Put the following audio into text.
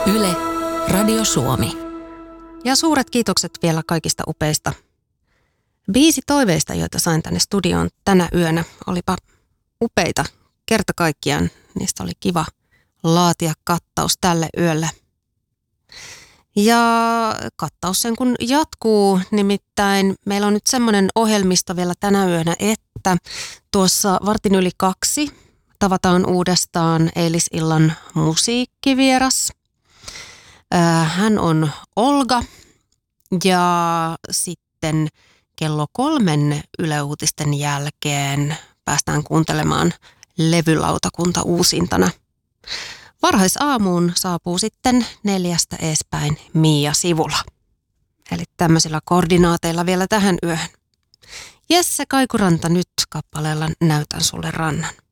Yle, Radio Suomi. Ja suuret kiitokset vielä kaikista upeista biisitoiveista, joita sain tänne studioon tänä yönä. Olipa upeita kerta kaikkiaan. Niistä oli kiva laatia kattaus tälle yölle. Ja kattaus sen kun jatkuu, nimittäin meillä on nyt semmoinen ohjelmisto vielä tänä yönä, että tuossa 1:15 tavataan uudestaan eilisillan musiikkivieras. Hän on Olga ja sitten kello 3 Yle Uutisten jälkeen päästään kuuntelemaan Levylautakunta uusintana. Varhaisaamuun saapuu sitten 4 eespäin Mia Sivula. Eli tämmöisillä koordinaateilla vielä tähän yöhön. Jesse Kaikuranta nyt kappaleella Näytän sulle rannan.